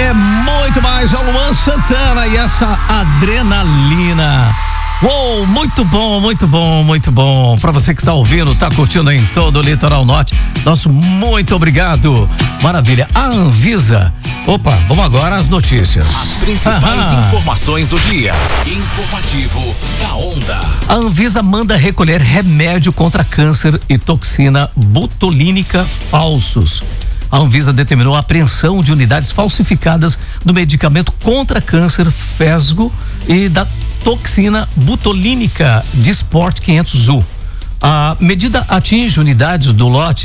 é muito mais. É o Luan Santana e essa adrenalina. Uou, muito bom, muito bom, muito bom. Pra você que está ouvindo, tá curtindo em todo o Litoral Norte, nosso muito obrigado. Maravilha. A Anvisa. Opa, vamos agora às notícias. As principais informações do dia. Informativo da Onda. A Anvisa manda recolher remédio contra câncer e toxina botulínica falsos. A Anvisa determinou a apreensão de unidades falsificadas do medicamento contra câncer Fesgo e da toxina botulínica Dysport 500U. A medida atinge unidades do lote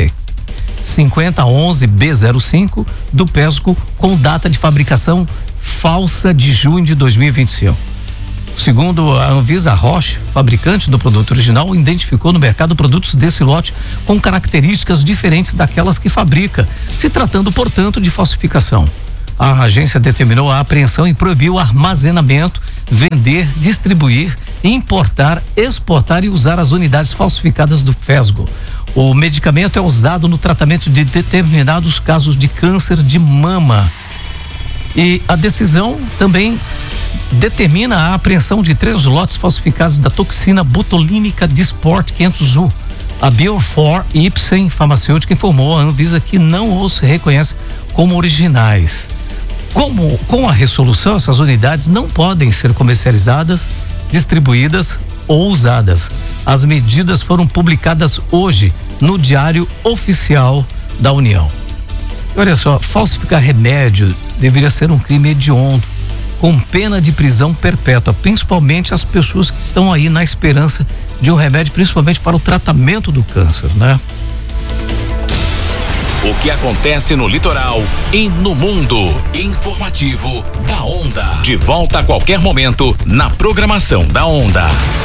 B5011B05 do Pesco com data de fabricação falsa de junho de 2025. Segundo a Anvisa, a Roche, fabricante do produto original, identificou no mercado produtos desse lote com características diferentes daquelas que fabrica, se tratando, portanto, de falsificação. A agência determinou a apreensão e proibiu o armazenamento, vender, distribuir, importar, exportar e usar as unidades falsificadas do Fesgo. O medicamento é usado no tratamento de determinados casos de câncer de mama. E a decisão também determina a apreensão de 3 lotes falsificados da toxina botulínica Dysport 500U. A Biofor Ipsen Farmacêutica informou à Anvisa que não os reconhece como originais. Com a resolução, essas unidades não podem ser comercializadas, distribuídas ou usadas. As medidas foram publicadas hoje no Diário Oficial da União. Olha só, falsificar remédio deveria ser um crime hediondo, com pena de prisão perpétua, principalmente as pessoas que estão aí na esperança de um remédio, principalmente para o tratamento do câncer, né? O que acontece no litoral e no mundo. Informativo da Onda. De volta a qualquer momento na programação da Onda.